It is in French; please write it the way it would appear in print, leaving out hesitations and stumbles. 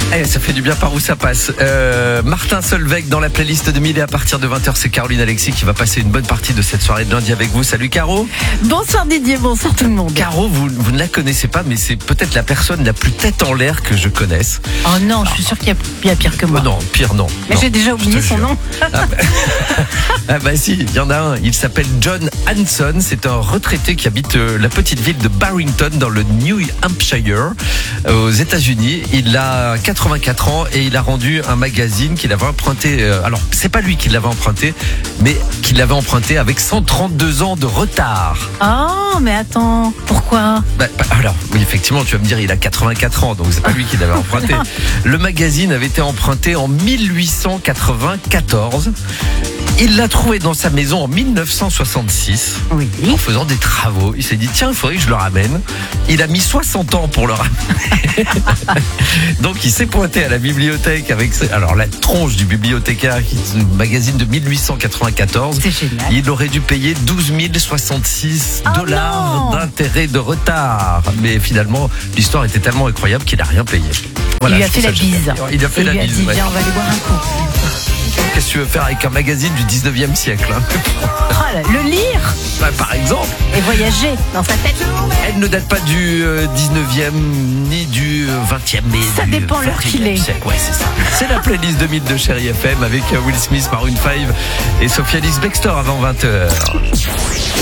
Ça fait du bien par où ça passe. Martin Solveig dans la playlist de 1000 et à partir de 20h, c'est Caroline Alexis qui va passer une bonne partie de cette soirée de lundi avec vous. Salut Caro. Bonsoir Didier, bonsoir tout le monde. Caro, vous ne la connaissez pas, mais c'est peut-être la personne la plus tête en l'air que je connaisse. Oh non, je suis sûre qu'il y a pire que moi. Non, pire non. Mais non, j'ai déjà oublié son nom. Ah bah si, il y en a un. Il s'appelle John Hanson. C'est un retraité qui habite la petite ville de Barrington dans le New Hampshire aux États-Unis. Il a 84 ans et il a rendu un magazine qu'il avait emprunté. Alors c'est pas lui qui l'avait emprunté, mais qu'il l'avait emprunté avec 132 ans de retard. Oh, mais attends, pourquoi ? Alors oui, effectivement, tu vas me dire, il a 84 ans, donc c'est pas lui qui l'avait emprunté. Le magazine avait été emprunté en 1894. Il l'a trouvé dans sa maison en 1966, oui, en faisant des travaux. Il s'est dit, tiens, il faudrait que je le ramène. Il a mis 60 ans pour le ramener. Donc il s'est pointé à la bibliothèque avec alors la tronche du bibliothécaire, qui est un magazine de 1894. C'est génial. Il aurait dû payer 12 066 $ d'intérêt de retard. Mais finalement, l'histoire était tellement incroyable qu'il n'a rien payé. Voilà, il lui a fait la bise. Il a fait la bise. Il lui a dit, viens, on va aller boire un coup. Qu'est-ce que tu veux faire avec un magazine du 19e siècle Le lire par exemple. Et voyager dans sa tête. Elle ne date pas du 19e ni du 20e, mais ça du dépend l'heure qu'il est. Ouais, c'est ça. C'est la playlist 2000 de Chérie FM avec Will Smith, Maroon 5 et Sophia Ellis-Bextor avant 20h.